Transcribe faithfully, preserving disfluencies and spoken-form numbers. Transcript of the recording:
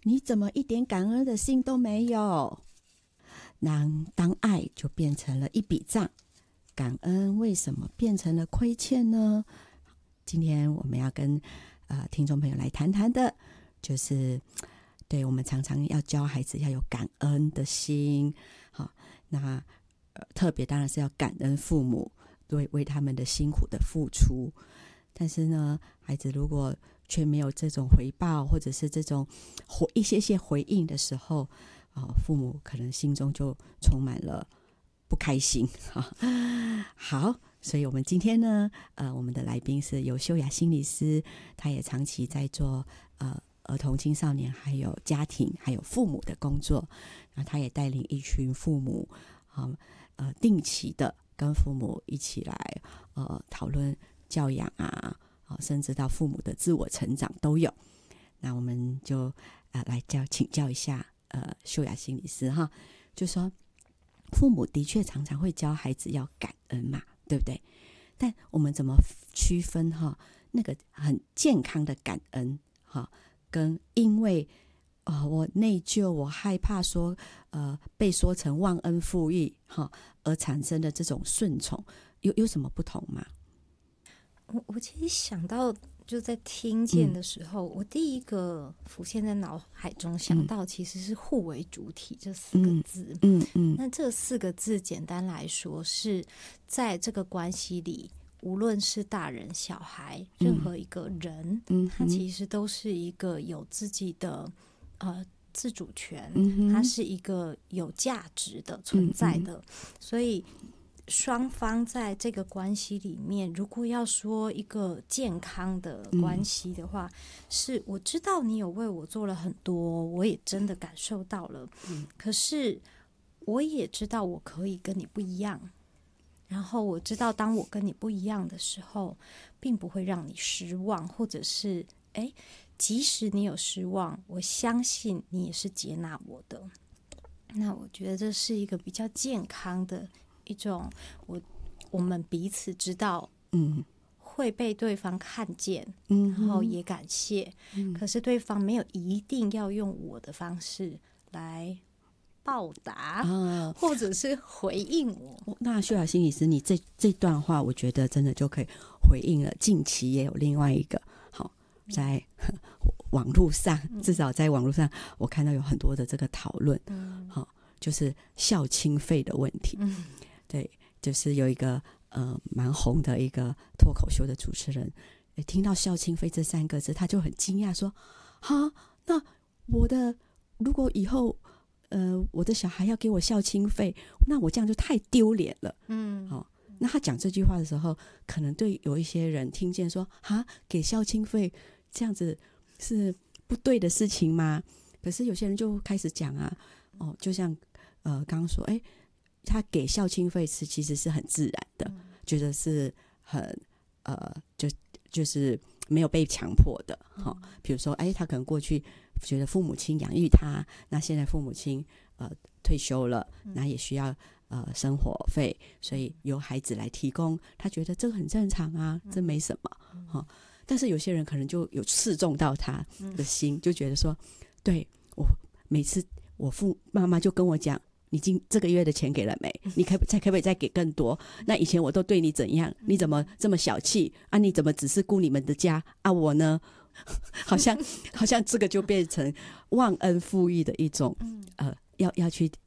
你怎么一点感恩的心都没有？那当爱就变成了一笔账，感恩为什么变成了亏欠呢？今天我们要跟呃听众朋友来谈谈的，就是对我们常常要教孩子要有感恩的心。好，那、呃、特别当然是要感恩父母对为他们的辛苦的付出。但是呢，孩子如果却没有这种回报，或者是这种一些些回应的时候，哦、父母可能心中就充满了不开心。好，所以我们今天呢，呃，我们的来宾是由秀雅心理师，他也长期在做呃儿童、青少年，还有家庭，还有父母的工作。那他也带领一群父母，啊、呃，定期的跟父母一起来呃讨论教养啊。甚至到父母的自我成长都有。那我们就、呃、来教请教一下呃秀雅心理师哈，就说父母的确常常会教孩子要感恩嘛，对不对？但我们怎么区分哈那个很健康的感恩哈，跟因为、呃、我内疚，我害怕说呃被说成忘恩负义哈而产生的这种顺从，有有什么不同吗？ 我我其实想到，就在听见的时候、嗯，我第一个浮现在脑海中想到，其实是互为主体这四个字。嗯 嗯, 嗯，那这四个字简单来说，是在这个关系里，无论是大人、小孩，任何一个人，嗯，他其实都是一个有自己的呃自主权，嗯，他是一个有价值的存在的，嗯嗯，所以。双方在这个关系里面，如果要说一个健康的关系的话、嗯、是我知道你有为我做了很多，我也真的感受到了、嗯、可是我也知道我可以跟你不一样，然后我知道当我跟你不一样的时候并不会让你失望，或者是哎，即使你有失望，我相信你也是接纳我的。那我觉得这是一个比较健康的一种我我们彼此知道，嗯，会被对方看见，嗯，然后也感谢、嗯，可是对方没有一定要用我的方式来报答、啊、或者是回应我。 那秀雅心理师，你这这段话，我觉得真的就可以回应了。近期也有另外一个，好，在网络上，至少在网络上，我看到有很多的这个讨论，嗯，好，就是孝亲费的问题，嗯。对，就是有一个呃蛮红的一个脱口秀的主持人，听到孝亲费这三个字，他就很惊讶说：“哈，那我的如果以后呃我的小孩要给我孝亲费，那我这样就太丢脸了。”嗯，好、哦，那他讲这句话的时候，可能对有一些人听见说：“哈，给孝亲费这样子是不对的事情吗？”可是有些人就开始讲啊，哦，就像呃刚刚说，哎。他给孝亲费是其实是很自然的、嗯、觉得是很呃就就是没有被强迫的哈、嗯。比如说哎，他可能过去觉得父母亲养育他，那现在父母亲呃退休了，那也需要呃生活费，所以由孩子来提供，他觉得这个很正常啊，这没什么哈、嗯。但是有些人可能就有刺中到他的心，就觉得说，对，我每次我父妈妈就跟我讲。你今这个月的钱给了没？你可再可不可以再给更多？那以前我都对你怎样？你怎么这么小气啊？你怎么只是顾你们的家啊？我呢？好像好像这个就变成忘恩负义的一种，呃，要要去